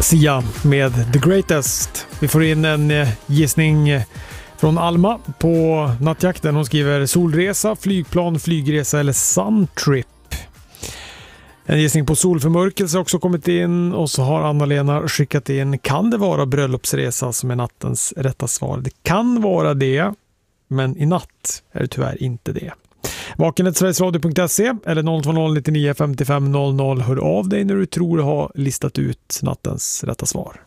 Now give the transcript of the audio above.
Sia med The Greatest. Vi får in en gissning från Alma på nattjakten. Hon skriver solresa, flygplan, flygresa eller suntrip. En gissning på solförmörkelse har också kommit in, och så har Anna-Lena skickat in: kan det vara bröllopsresa som är nattens rätta svar? Det kan vara det, men i natt är det tyvärr inte det. Vaken@sverigesradio.se eller 020 99 55 00. Hör av dig när du tror du har listat ut nattens rätta svar.